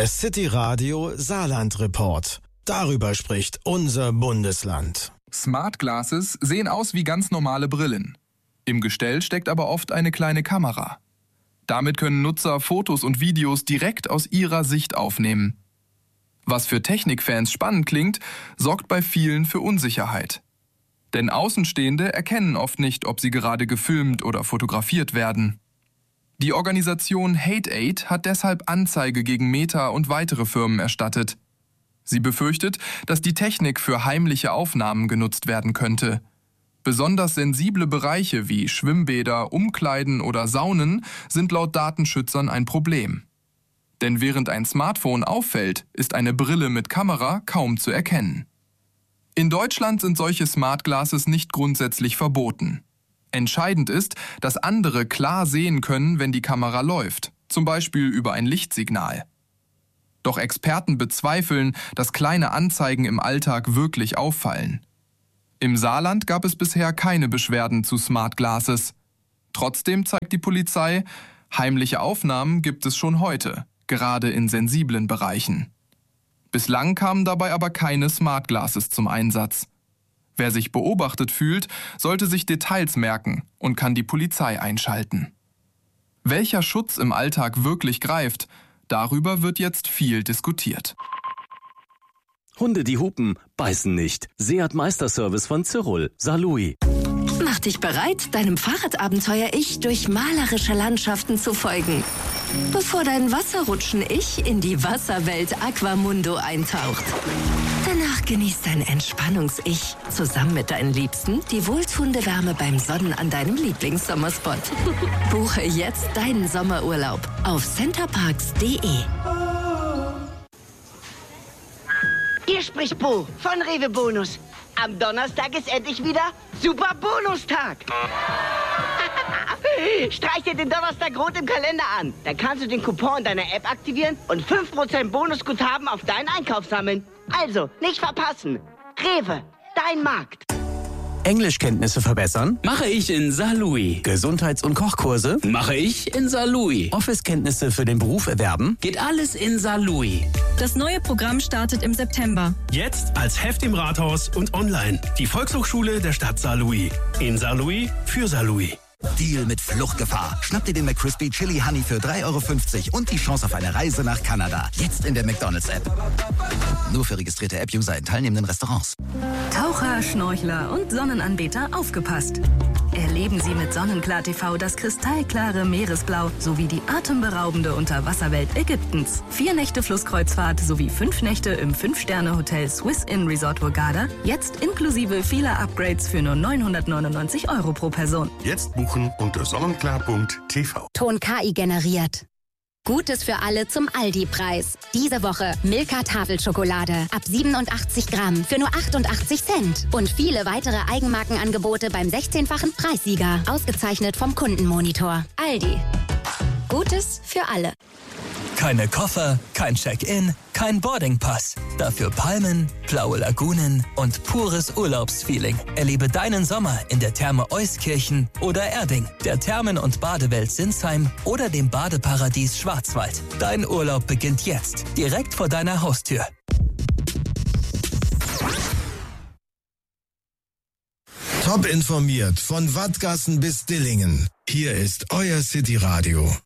Der City Radio Saarland Report. Darüber spricht unser Bundesland. Smart Glasses sehen aus wie ganz normale Brillen. Im Gestell steckt aber oft eine kleine Kamera. Damit können Nutzer Fotos und Videos direkt aus ihrer Sicht aufnehmen. Was für Technikfans spannend klingt, sorgt bei vielen für Unsicherheit. Denn Außenstehende erkennen oft nicht, ob sie gerade gefilmt oder fotografiert werden. Die Organisation Hate8 hat deshalb Anzeige gegen Meta und weitere Firmen erstattet. Sie befürchtet, dass die Technik für heimliche Aufnahmen genutzt werden könnte. Besonders sensible Bereiche wie Schwimmbäder, Umkleiden oder Saunen sind laut Datenschützern ein Problem. Denn während ein Smartphone auffällt, ist eine Brille mit Kamera kaum zu erkennen. In Deutschland sind solche Smart Glasses nicht grundsätzlich verboten. Entscheidend ist, dass andere klar sehen können, wenn die Kamera läuft, zum Beispiel über ein Lichtsignal. Doch Experten bezweifeln, dass kleine Anzeigen im Alltag wirklich auffallen. Im Saarland gab es bisher keine Beschwerden zu Smart Glasses. Trotzdem zeigt die Polizei, heimliche Aufnahmen gibt es schon heute, gerade in sensiblen Bereichen. Bislang kamen dabei aber keine Smart Glasses zum Einsatz. Wer sich beobachtet fühlt, sollte sich Details merken und kann die Polizei einschalten. Welcher Schutz im Alltag wirklich greift, darüber wird jetzt viel diskutiert. Hunde, die hupen, beißen nicht. Seat Meisterservice von Cyril, Saarlouis. Mach dich bereit, deinem Fahrradabenteuer-Ich durch malerische Landschaften zu folgen. Bevor dein Wasserrutschen-Ich in die Wasserwelt Aquamundo eintaucht. Danach genießt dein Entspannungs-Ich zusammen mit deinen Liebsten die wohltuende Wärme beim Sonnen an deinem Lieblingssommerspot. Buche jetzt deinen Sommerurlaub auf centerparks.de. Hier spricht Bo von Rewe Bonus. Am Donnerstag ist endlich wieder Super Bonustag. Streich dir den Donnerstag rot im Kalender an. Dann kannst du den Coupon in deiner App aktivieren und 5% Bonusguthaben auf deinen Einkauf sammeln. Also, nicht verpassen. Rewe, dein Markt. Englischkenntnisse verbessern? Mache ich in Saarlouis. Gesundheits- und Kochkurse? Mache ich in Saarlouis. Office-Kenntnisse für den Beruf erwerben? Geht alles in Saarlouis. Das neue Programm startet im September. Jetzt als Heft im Rathaus und online. Die Volkshochschule der Stadt Saarlouis. In Saarlouis für Saarlouis. Deal mit Fluchtgefahr. Schnapp dir den McCrispy Chili Honey für 3,50 € und die Chance auf eine Reise nach Kanada. Jetzt in der McDonald's-App. Nur für registrierte App-User in teilnehmenden Restaurants. Taucher, Schnorchler und Sonnenanbeter aufgepasst. Erleben Sie mit Sonnenklar TV das kristallklare Meeresblau sowie die atemberaubende Unterwasserwelt Ägyptens. 4 Nächte Flusskreuzfahrt sowie 5 Nächte im 5-Sterne-Hotel Swiss Inn Resort Hurghada. Jetzt inklusive vieler Upgrades für nur 999 € pro Person. Jetzt buchen unter sonnenklar.tv. Ton KI generiert. Gutes für alle zum Aldi-Preis. Diese Woche Milka Tafelschokolade ab 87 Gramm für nur 88 Cent. Und viele weitere Eigenmarkenangebote beim 16-fachen Preissieger. Ausgezeichnet vom Kundenmonitor. Aldi. Gutes für alle. Keine Koffer, kein Check-in, kein Boardingpass. Dafür Palmen, blaue Lagunen und pures Urlaubsfeeling. Erlebe deinen Sommer in der Therme Euskirchen oder Erding, der Thermen- und Badewelt Sinsheim oder dem Badeparadies Schwarzwald. Dein Urlaub beginnt jetzt, direkt vor deiner Haustür. Top informiert von Wattgassen bis Dillingen. Hier ist euer City Radio.